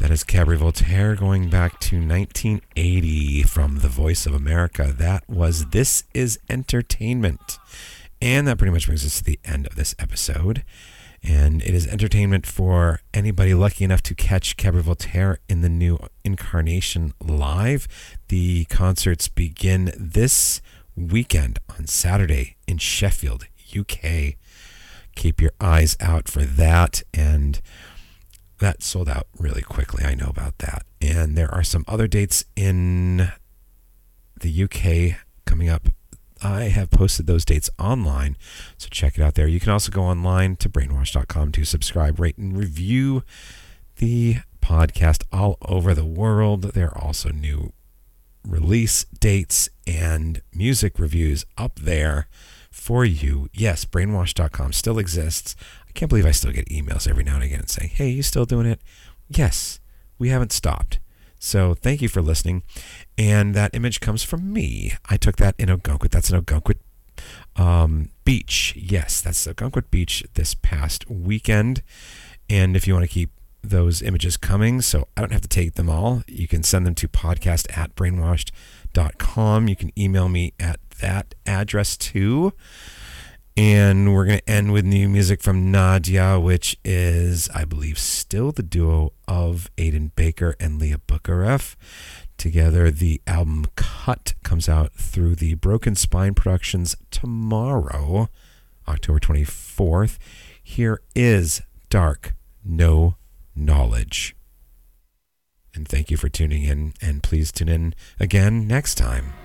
That is Cabaret Voltaire going back to 1980 from The Voice of America. That was This Is Entertainment. And that pretty much brings us to the end of this episode. And it is entertainment for anybody lucky enough to catch Cabaret Voltaire in the new incarnation live. The concerts begin this weekend on Saturday in Sheffield, UK. Keep your eyes out for that. And that sold out really quickly. I know about that. And there are some other dates in the UK coming up. I have posted those dates online, so check it out there. You can also go online to brainwash.com to subscribe, rate, and review the podcast all over the world. There are also new release dates and music reviews up there for you. Yes, brainwash.com still exists. I can't believe I still get emails every now and again saying, hey, you still doing it? Yes, we haven't stopped. So thank you for listening. And that image comes from me. I took that in Ogunquit. That's in Ogunquit Beach. Yes, that's Ogunquit Beach this past weekend. And if you want to keep those images coming, so I don't have to take them all, you can send them to podcast@brainwashed.com. You can email me at that address too. And we're going to end with new music from Nadia, which is, I believe, still the duo of Aiden Baker and Leah Bukharev. Together, the album Cut comes out through the Broken Spine Productions tomorrow, October 24th. Here is Dark No Knowledge. And thank you for tuning in, and please tune in again next time.